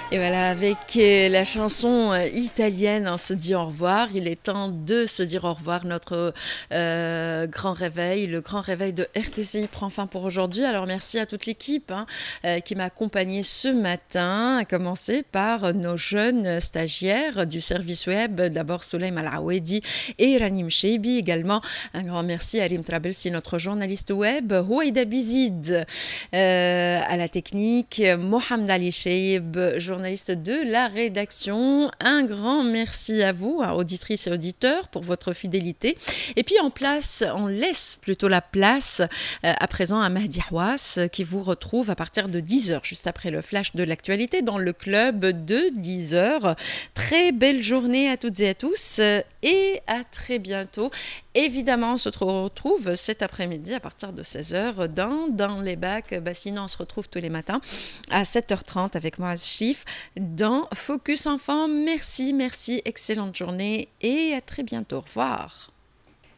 Et voilà, avec la chanson italienne, on se dit au revoir. Il est temps de se dire au revoir. Notre grand réveil, le grand réveil de RTCI prend fin pour aujourd'hui. Alors merci à toute l'équipe qui m'a accompagnée ce matin, à commencer par nos jeunes stagiaires du service web. D'abord Soleim Al-Awedi et Ranim Cheibi. Également un grand merci à Rim Trabelsi, notre journaliste web. Houaïda Bizid à la technique. Mohamed Ali Cheib, journaliste de la rédaction. Un grand merci à vous, auditrices et auditeurs, pour votre fidélité. Et puis on laisse plutôt la place à présent à Mahdi Hawass qui vous retrouve à partir de 10h, juste après le flash de l'actualité dans le club de 10h. Très belle journée à toutes et à tous et à très bientôt. Évidemment, on se retrouve cet après-midi à partir de 16h dans les bacs. Sinon, on se retrouve tous les matins à 7h30 avec moi, Chif, dans Focus Enfant. Merci, excellente journée et à très bientôt. Au revoir.